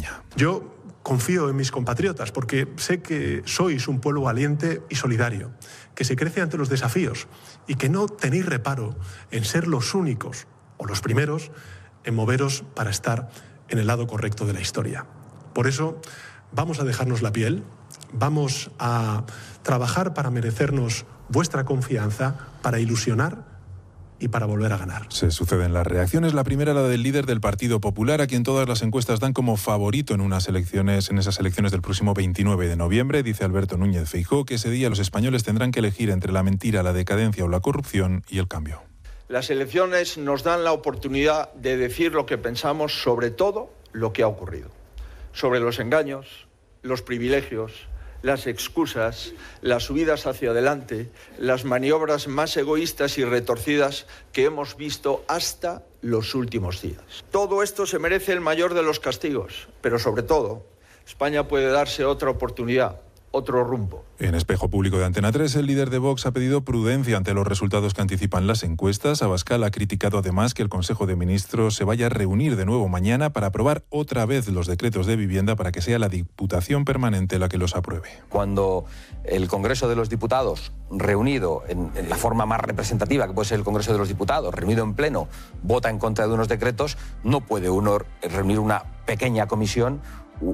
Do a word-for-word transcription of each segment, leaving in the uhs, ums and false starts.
España. Yo confío en mis compatriotas porque sé que sois un pueblo valiente y solidario, que se crece ante los desafíos y que no tenéis reparo en ser los únicos o los primeros en moveros para estar en el lado correcto de la historia. Por eso vamos a dejarnos la piel, vamos a trabajar para merecernos vuestra confianza, para ilusionar y para volver a ganar. Se suceden las reacciones. La primera, la del líder del Partido Popular, a quien todas las encuestas dan como favorito en unas elecciones, en esas elecciones del próximo veintinueve de noviembre. Dice Alberto Núñez Feijóo que ese día los españoles tendrán que elegir entre la mentira, la decadencia o la corrupción y el cambio. Las elecciones nos dan la oportunidad de decir lo que pensamos sobre todo lo que ha ocurrido. Sobre los engaños, los privilegios, las excusas, las subidas hacia adelante, las maniobras más egoístas y retorcidas que hemos visto hasta los últimos días. Todo esto se merece el mayor de los castigos, pero sobre todo, España puede darse otra oportunidad, otro rumbo. En Espejo Público de Antena tres, el líder de Vox ha pedido prudencia ante los resultados que anticipan las encuestas. Abascal ha criticado además que el Consejo de Ministros se vaya a reunir de nuevo mañana para aprobar otra vez los decretos de vivienda para que sea la Diputación Permanente la que los apruebe. Cuando el Congreso de los Diputados, reunido en, en la forma más representativa que puede ser el Congreso de los Diputados, reunido en pleno, vota en contra de unos decretos, no puede uno reunir una pequeña comisión,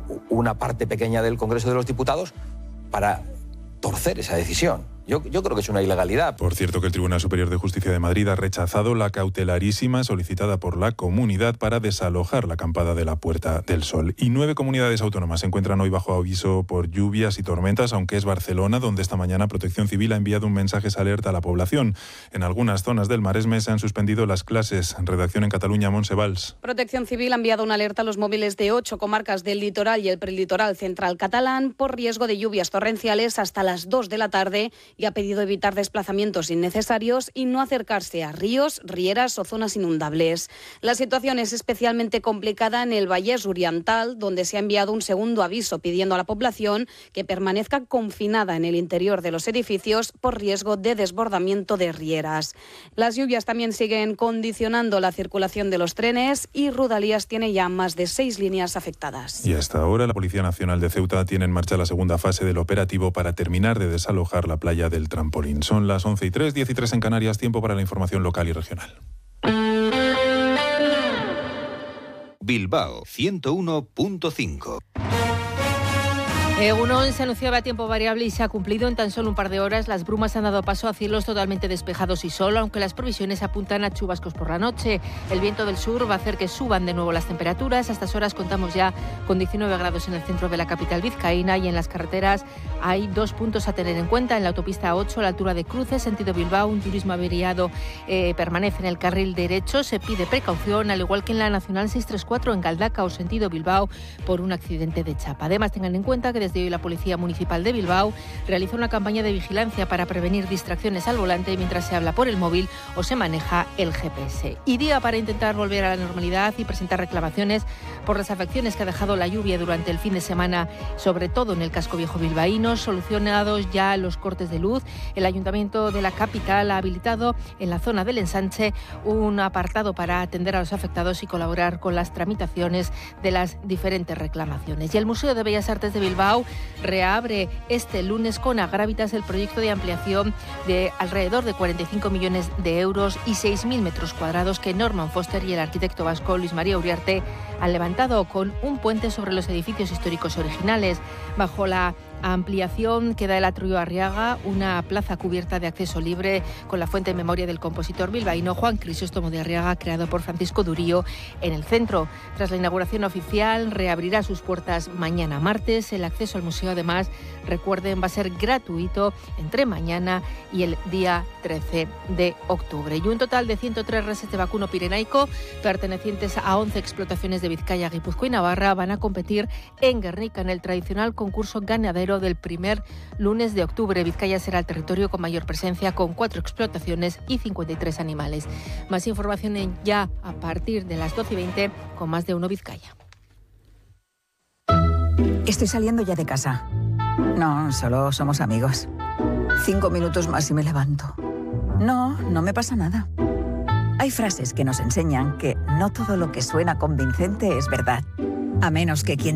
una parte pequeña del Congreso de los Diputados, para torcer esa decisión. Yo, yo creo que es una ilegalidad. Por cierto, que el Tribunal Superior de Justicia de Madrid ha rechazado la cautelarísima solicitada por la comunidad para desalojar la acampada de la Puerta del Sol. Y nueve comunidades autónomas se encuentran hoy bajo aviso por lluvias y tormentas, aunque es Barcelona, donde esta mañana Protección Civil ha enviado un mensaje de alerta a la población. En algunas zonas del Maresme se han suspendido las clases. Redacción en Cataluña, Montse Valls. Protección Civil ha enviado una alerta a los móviles de ocho comarcas del litoral y el prelitoral central catalán por riesgo de lluvias torrenciales hasta las dos de la tarde y ha pedido evitar desplazamientos innecesarios y no acercarse a ríos, rieras o zonas inundables. La situación es especialmente complicada en el Vallès Oriental, donde se ha enviado un segundo aviso pidiendo a la población que permanezca confinada en el interior de los edificios por riesgo de desbordamiento de rieras. Las lluvias también siguen condicionando la circulación de los trenes y Rodalies tiene ya más de seis líneas afectadas. Y hasta ahora la Policía Nacional de Ceuta tiene en marcha la segunda fase del operativo para terminar de desalojar la playa del Trampolín. Son las once y tres, diez y tres en Canarias, tiempo para la información local y regional. Bilbao ciento uno punto cinco. Egunon se anunciaba tiempo variable y se ha cumplido en tan solo un par de horas. Las brumas han dado paso a cielos totalmente despejados y sol, aunque las previsiones apuntan a chubascos por la noche. El viento del sur va a hacer que suban de nuevo las temperaturas. A estas horas contamos ya con diecinueve grados en el centro de la capital vizcaína y en las carreteras hay dos puntos a tener en cuenta. En la autopista ocho, a la altura de Cruces, sentido Bilbao, un turismo averiado eh, permanece en el carril derecho. Se pide precaución, al igual que en la Nacional seiscientos treinta y cuatro en Galdacao, sentido Bilbao, por un accidente de chapa. Además, tengan en cuenta que desde hoy la Policía Municipal de Bilbao realiza una campaña de vigilancia para prevenir distracciones al volante mientras se habla por el móvil o se maneja el G P S. Y día para intentar volver a la normalidad y presentar reclamaciones por las afecciones que ha dejado la lluvia durante el fin de semana, sobre todo en el casco viejo bilbaíno. Solucionados ya los cortes de luz, el Ayuntamiento de la capital ha habilitado en la zona del ensanche un apartado para atender a los afectados y colaborar con las tramitaciones de las diferentes reclamaciones. Y el Museo de Bellas Artes de Bilbao reabre este lunes con agrávitas el proyecto de ampliación de alrededor de cuarenta y cinco millones de euros y seis mil metros cuadrados que Norman Foster y el arquitecto vasco Luis María Uriarte han levantado, con un puente sobre los edificios históricos originales. Bajo la ampliación queda el Atrio Arriaga, una plaza cubierta de acceso libre con la fuente en memoria del compositor bilbaíno Juan Crisóstomo de Arriaga, creado por Francisco Durío, en el centro. Tras la inauguración oficial, reabrirá sus puertas mañana martes. El acceso al museo, además, recuerden, va a ser gratuito entre mañana y el día trece de octubre. Y un total de ciento tres reses de vacuno pirenaico pertenecientes a once explotaciones de Vizcaya, Guipúzcoa y Navarra van a competir en Guernica en el tradicional concurso ganadero del primer lunes de octubre. Vizcaya será el territorio con mayor presencia, con cuatro explotaciones y cincuenta y tres animales. Más información en ya a partir de las doce y veinte con Más de Uno Vizcaya. Estoy saliendo ya de casa. No, solo somos amigos. Cinco minutos más y me levanto. No, no me pasa nada. Hay frases que nos enseñan que no todo lo que suena convincente es verdad, a menos que quien